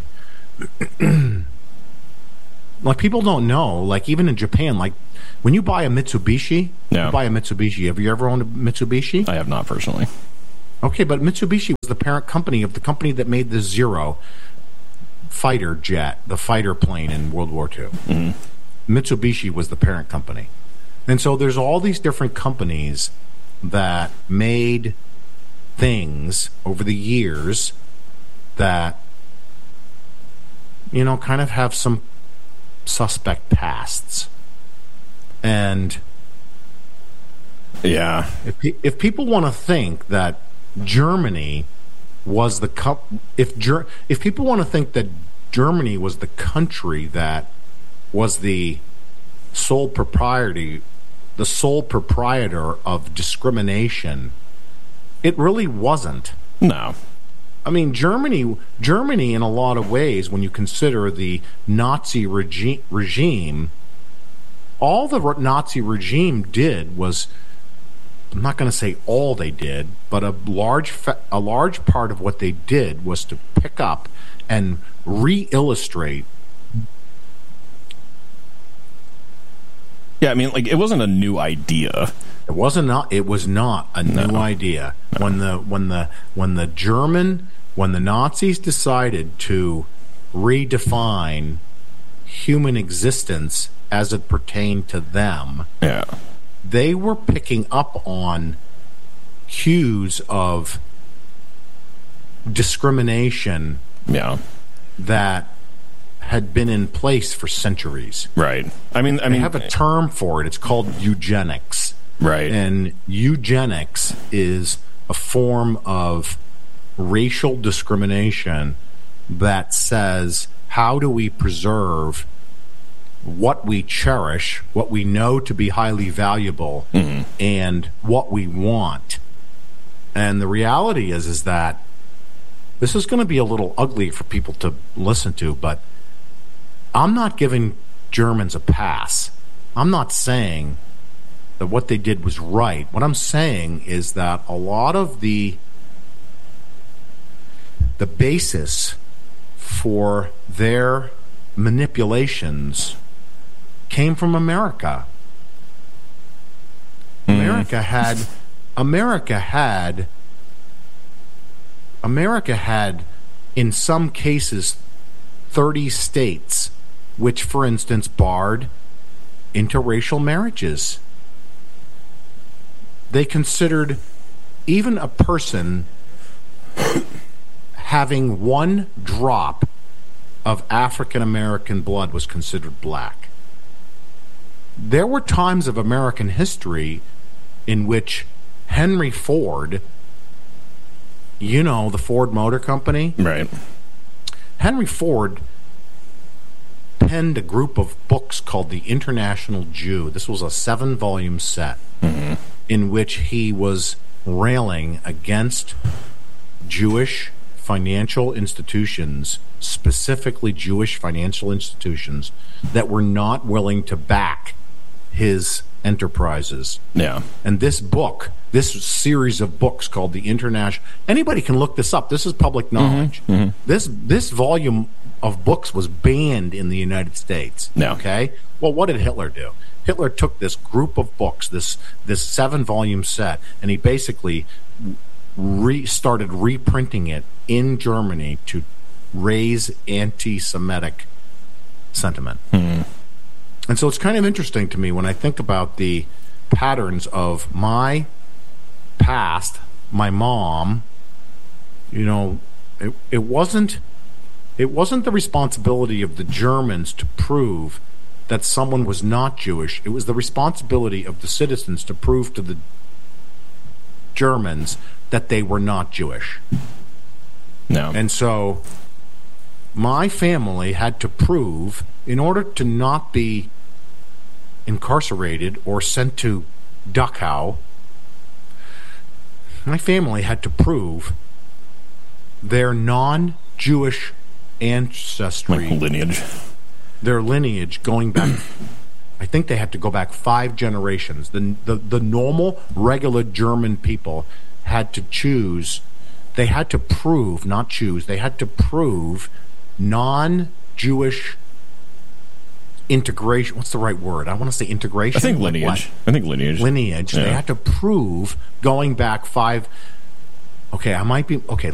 like people don't know. Like even in Japan, like when you buy a Mitsubishi,
yeah.
you buy a Mitsubishi. Have you ever owned a Mitsubishi?
I have not personally.
Okay, but Mitsubishi was the parent company of the company that made the Zero fighter jet, the fighter plane in World War Two. Mm-hmm. Mitsubishi was the parent company. And so there's all these different companies that made things over the years that, you know, kind of have some suspect pasts. And
yeah,
if, if people want to think that Germany was the co- if Ger- if people want to think that Germany was the country that was the sole propriety, the sole proprietor of discrimination, it really wasn't.
No.
I mean, Germany, Germany, in a lot of ways, when you consider the Nazi regi- regime, all the re- Nazi regime did was, I'm not going to say all they did, but a large fa- a large part of what they did was to pick up and re-illustrate.
Yeah, I mean, like, it wasn't a new idea.
It wasn't not. It was not a
no.
new idea. No. When the when the when the German when the Nazis decided to redefine human existence as it pertained to them,
yeah,
they were picking up on cues of discrimination,
yeah,
that had been in place for centuries.
Right. I mean, I
they
mean,
have a term for it. It's called eugenics.
Right.
And eugenics is a form of racial discrimination that says, how do we preserve what we cherish, what we know to be highly valuable, mm-hmm. and what we want? And the reality is, is that this is going to be a little ugly for people to listen to, but I'm not giving Germans a pass. I'm not saying that what they did was right. What I'm saying is that a lot of the the basis for their manipulations came from America. Mm. America had America had America had in some cases thirty states which, for instance, barred interracial marriages. They considered even a person having one drop of African American blood was considered black. There were times of American history in which Henry Ford, you know, the Ford Motor Company,
right?
Henry Ford penned a group of books called The International Jew. This was a seven-volume set, mm-hmm. in which he was railing against Jewish financial institutions, specifically Jewish financial institutions, that were not willing to back his enterprises.
Yeah.
And this book, this series of books called The International, anybody can look this up. This is public knowledge.
Mm-hmm. Mm-hmm.
This this volume of books was banned in the United States.
No.
Okay? Well, what did Hitler do? Hitler took this group of books, this this seven-volume set, and he basically re- started reprinting it in Germany to raise anti-Semitic sentiment.
Mm-hmm.
And so it's kind of interesting to me when I think about the patterns of my past, my mom. You know, it, it wasn't it wasn't the responsibility of the Germans to prove that someone was not Jewish. It was the responsibility of the citizens to prove to the Germans that they were not Jewish.
No.
And so my family had to prove, in order to not be incarcerated or sent to Dachau, my family had to prove their non-Jewish ancestry,
like lineage,
their lineage going back I think they had to go back five generations. The, the the normal, regular German people had to choose. They had to prove, not choose. They had to prove non-Jewish integration. What's the right word? I want to say integration.
I think lineage.
Like
I think lineage.
Lineage.
Yeah.
They had to prove going back five. Okay, I might be okay.